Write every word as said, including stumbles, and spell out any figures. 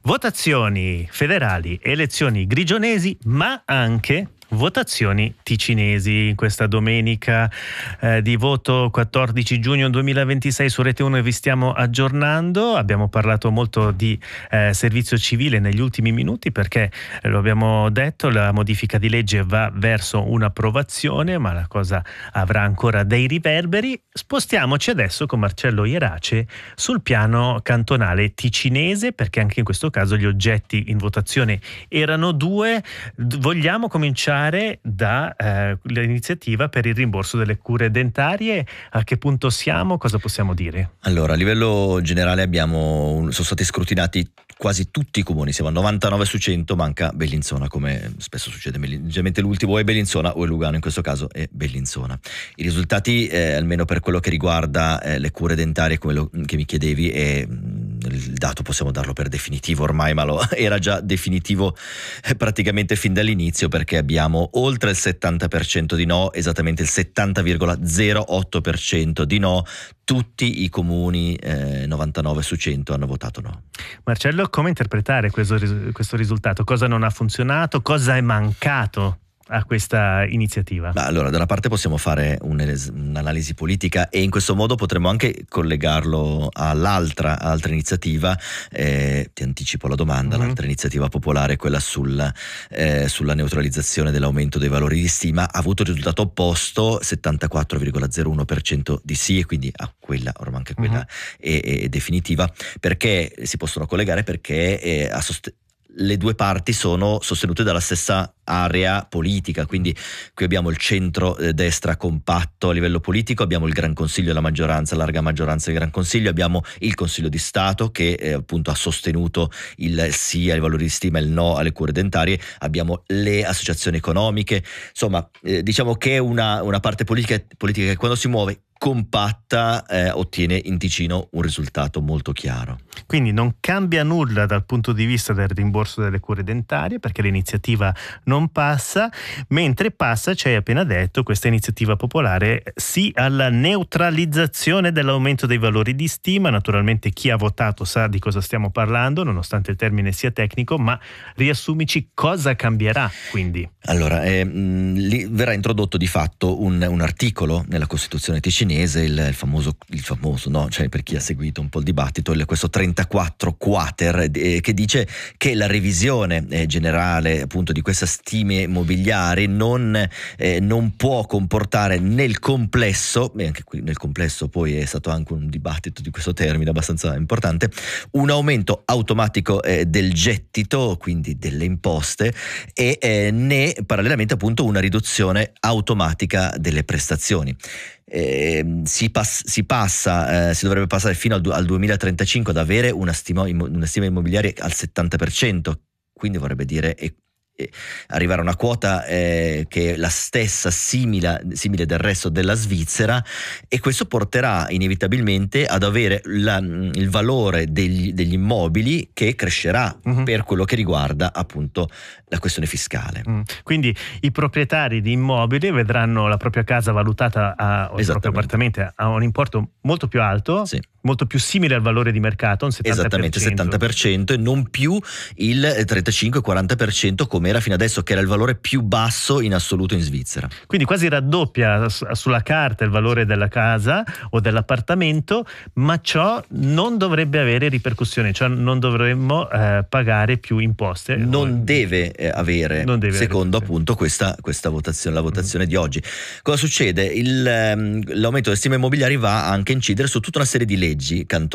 Votazioni federali, elezioni grigionesi, ma anche votazioni ticinesi. Questa domenica eh, di voto quattordici giugno duemilaventisei su Rete uno vi stiamo aggiornando. Abbiamo parlato molto di eh, servizio civile negli ultimi minuti perché, eh, lo abbiamo detto, la modifica di legge va verso un'approvazione, ma la cosa avrà ancora dei riverberi. Spostiamoci adesso con Marcello Ierace sul piano cantonale ticinese, perché anche in questo caso gli oggetti in votazione erano due. Vogliamo cominciare dall'iniziativa eh, per il rimborso delle cure dentarie. A che punto siamo? Cosa possiamo dire? Allora, a livello generale abbiamo sono stati scrutinati quasi tutti i comuni, siamo a novantanove su cento, manca Bellinzona, come spesso succede. Generalmente l'ultimo è Bellinzona o è Lugano, in questo caso è Bellinzona. I risultati, eh, almeno per quello che riguarda eh, le cure dentarie, come lo, che mi chiedevi, è, il dato possiamo darlo per definitivo ormai, ma lo era già definitivo eh, praticamente fin dall'inizio, perché abbiamo oltre il settanta per cento di no, esattamente il settanta virgola zero otto per cento di no. Tutti i comuni, eh, novantanove su cento, hanno votato no. Marcello, come interpretare questo, questo risultato? Cosa non ha funzionato? Cosa è mancato a questa iniziativa? Ma allora, da una parte possiamo fare un'analisi politica e in questo modo potremmo anche collegarlo all'altra altra iniziativa. Eh, ti anticipo la domanda. Mm-hmm. L'altra iniziativa popolare, quella sulla, eh, sulla neutralizzazione dell'aumento dei valori di stima, ha avuto il risultato opposto, settantaquattro virgola zero uno per cento di sì, e quindi a ah, quella, ormai anche quella mm-hmm. è, è definitiva, perché si possono collegare, perché eh, a sost- le due parti sono sostenute dalla stessa area politica, quindi qui abbiamo il centro-destra compatto a livello politico, abbiamo il Gran Consiglio, la maggioranza, larga maggioranza del Gran Consiglio, abbiamo il Consiglio di Stato che eh, appunto ha sostenuto il sì ai valori di stima e il no alle cure dentarie, abbiamo le associazioni economiche, insomma eh, diciamo che è una, una parte politica, politica che quando si muove compatta eh, ottiene in Ticino un risultato molto chiaro. Quindi non cambia nulla dal punto di vista del rimborso delle cure dentarie, perché l'iniziativa non passa, mentre passa, ci hai appena detto, questa iniziativa popolare sì alla neutralizzazione dell'aumento dei valori di stima. Naturalmente chi ha votato sa di cosa stiamo parlando, nonostante il termine sia tecnico, ma riassumici cosa cambierà quindi. Allora, eh, mh, lì verrà introdotto di fatto un, un articolo nella Costituzione ticinese, il, il famoso, il famoso no, cioè per chi ha seguito un po' il dibattito, il, questo trentaquattro quater, eh, che dice che la revisione eh, generale appunto di queste stime immobiliari non, eh, non può comportare nel complesso, e anche qui nel complesso poi è stato anche un dibattito di questo termine abbastanza importante, un aumento automatico eh, del gettito, quindi delle imposte, e eh, né parallelamente appunto una riduzione automatica delle prestazioni. Eh, si, pass- si passa, eh, si dovrebbe passare fino al, du- al duemilatrentacinque ad avere una stima, immo- una stima immobiliare al settanta per cento, quindi vorrebbe dire e- e arrivare a una quota eh, che è la stessa, simile, simile del resto della Svizzera, e questo porterà inevitabilmente ad avere la, il valore degli, degli immobili che crescerà uh-huh. per quello che riguarda appunto la questione fiscale. Mm. Quindi i proprietari di immobili vedranno la propria casa valutata a, o il proprio appartamento a un importo molto più alto, sì. molto più simile al valore di mercato, un settanta per cento. Esattamente, settanta per cento, e non più il trentacinque quaranta per cento come era fino adesso, che era il valore più basso in assoluto in Svizzera. Quindi quasi raddoppia sulla carta il valore della casa o dell'appartamento, ma ciò non dovrebbe avere ripercussioni, cioè non dovremmo eh, pagare più imposte. Non deve eh, avere, non deve secondo avere. appunto questa, questa votazione, la votazione mm. di oggi. Cosa succede? Il, um, l'aumento delle stime immobiliari va anche a incidere su tutta una serie di leggi cantonali